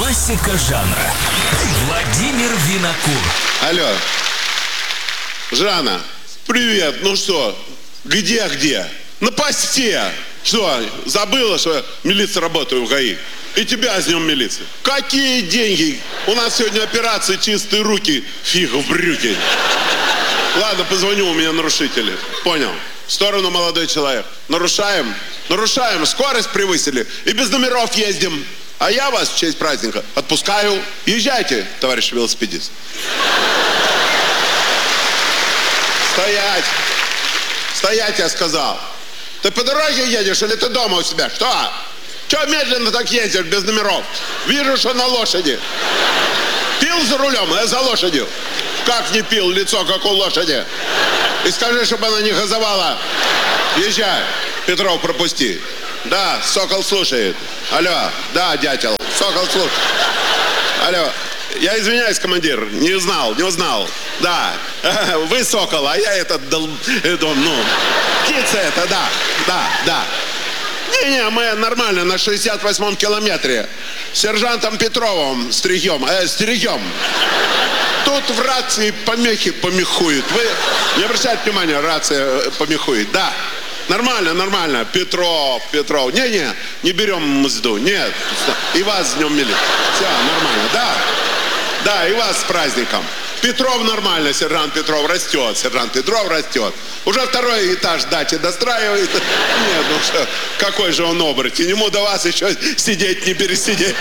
Классика жанра. Владимир Винокур. Алло. Жанна, привет. Ну что, где? На посте. Что, забыла, что милиция работает в ГАИ? И тебя с днем милиции. Какие деньги? У нас сегодня операция «Чистые руки». Фиг в брюки. Ладно, позвоню, у меня нарушители. Понял. В сторону, молодой человек. Нарушаем? Нарушаем. Скорость превысили. И без номеров ездим. А я вас в честь праздника отпускаю. Езжайте, товарищ велосипедист. Стоять. Стоять, я сказал. Ты по дороге едешь или ты дома у себя? Что? Че медленно так ездишь без номеров? Вижу, что на лошади. Пил за рулем, я за лошадью. Как не пил, лицо как у лошади. И скажи, чтобы она не газовала. Езжай. Петров, пропусти. Да, Сокол слушает. Алло, да, дятел. Сокол слушает. Алло. Я извиняюсь, командир, не узнал. Да, вы Сокол, а я птица это, да. Не, мы нормально, на 68-м километре. С сержантом Петровым стерегем. Тут в рации помехи помехуют. Вы не обращайте внимания, рация помехует. Да, нормально. Петров. Не берем мзду. Нет. И вас с днем милиции. Все, нормально. Да, и вас с праздником. Петров нормально, сержант Петров растет. Уже второй этаж дачи достраивает. Нет, ну что, какой же он оборотень. Ему до вас еще сидеть, не пересидеть.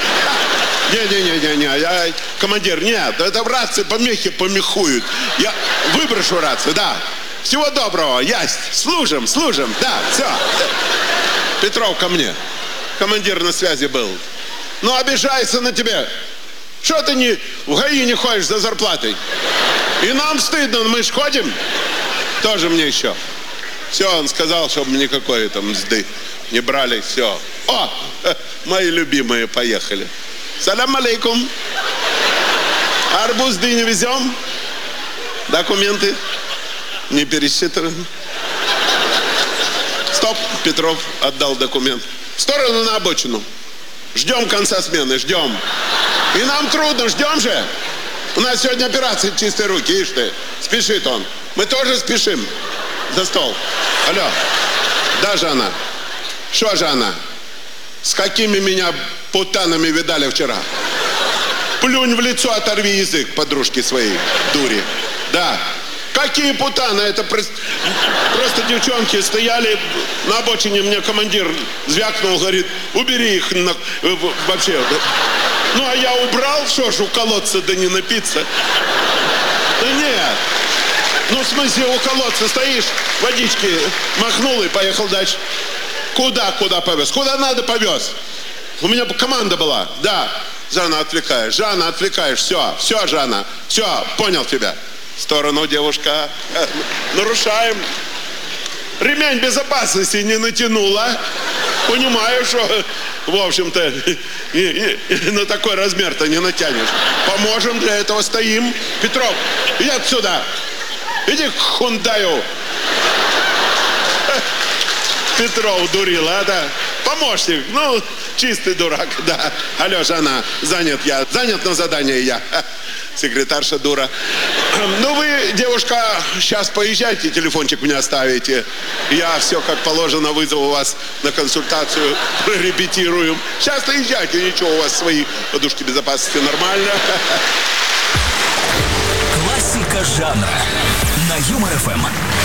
Не, командир, нет, это в рации помехи помехуют. Я выброшу рацию, да. Всего доброго, ясть. Служим, да, все. Петров ко мне. Командир на связи был. Ну, обижается на тебе. Что ты в ГАИ не ходишь за зарплатой? И нам стыдно, мы ж ходим. Тоже мне еще. Все, он сказал, чтобы никакой там мзды не брали, все. О, мои любимые поехали. Салям алейкум. Арбуз не везем. Документы не пересчитываем. Стоп, Петров отдал документ. В сторону на обочину. Ждем конца смены, ждем. И нам трудно, ждем же. У нас сегодня операция «Чистые руки», ишь ты. Спешит он. Мы тоже спешим. За стол. Алло. Да, Жанна. Что, Жанна? С какими меня путанами видали вчера? Плюнь в лицо, оторви язык подружки своей, дури. Да. Какие путаны? Это просто девчонки стояли на обочине, мне командир звякнул, говорит, убери их вообще. Ну, а я убрал, что ж, у колодца да не напиться. Да нет. Ну, в смысле, у колодца стоишь, водички махнул и поехал дальше. Куда повез? Куда надо повез? У меня команда была. Да. Жанна, отвлекаешь. Все, Жанна. Все, понял тебя. В сторону, девушка. Нарушаем. Ремень безопасности не натянула. Понимаю, что, в общем-то, на такой размер-то не натянешь. Поможем, для этого стоим. Петров, иди отсюда. Иди к Хундаю. Петров дурил, да? Помощник, чистый дурак, да. Алло, Жанна, занят на задание я. Секретарша дура. Ну, вы, девушка, сейчас поезжайте, телефончик мне оставите. Я все как положено вызову вас на консультацию, прорепетируем. Сейчас езжайте, ничего, у вас свои подушки безопасности нормально. Классика жанра на Юмор ФМ.